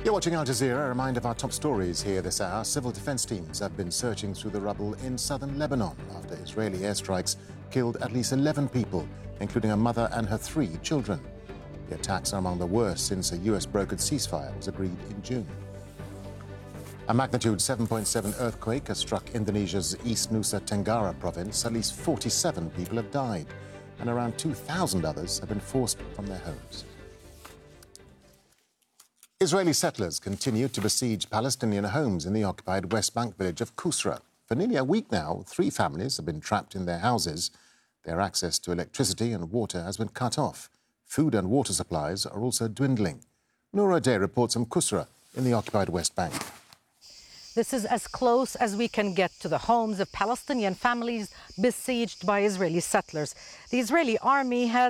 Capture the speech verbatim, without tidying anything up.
You're watching Al Jazeera. A reminder of our top stories here this hour. Civil defense teams have been searching through the rubble in southern Lebanon after Israeli airstrikes killed at least eleven people, including a mother and her three children. The attacks are among the worst since a U S-brokered ceasefire was agreed in June. A magnitude seven point seven earthquake has struck Indonesia's East Nusa Tenggara province. At least forty-seven people have died, and around two thousand others have been forced from their homes. Israeli settlers continue to besiege Palestinian homes in the occupied West Bank village of Kusra. For nearly a week now, three families have been trapped in their houses. Their access to electricity and water has been cut off. Food and water supplies are also dwindling. Noura Day reports from Kusra in the occupied West Bank. This is as close as we can get to the homes of Palestinian families besieged by Israeli settlers. The Israeli army has